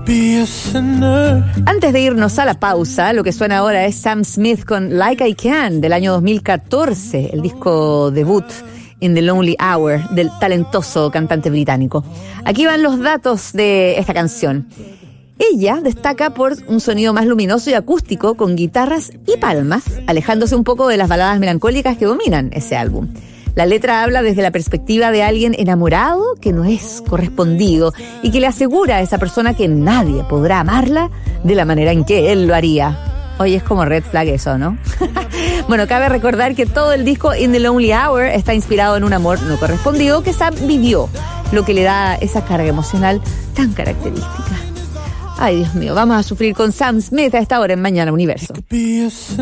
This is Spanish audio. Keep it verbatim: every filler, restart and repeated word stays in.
Antes de irnos a la pausa, lo que suena ahora es Sam Smith con Like I Can del año dos mil catorce, el disco debut In the Lonely Hour del talentoso cantante británico. Aquí van los datos de esta canción. Ella destaca por un sonido más luminoso y acústico con guitarras y palmas, alejándose un poco de las baladas melancólicas que dominan ese álbum. La letra habla desde la perspectiva de alguien enamorado que no es correspondido y que le asegura a esa persona que nadie podrá amarla de la manera en que él lo haría. Oye, es como red flag eso, ¿no? Bueno, cabe recordar que todo el disco In the Lonely Hour está inspirado en un amor no correspondido que Sam vivió, lo que le da esa carga emocional tan característica. Ay, Dios mío, vamos a sufrir con Sam Smith a esta hora en Mañana Universo.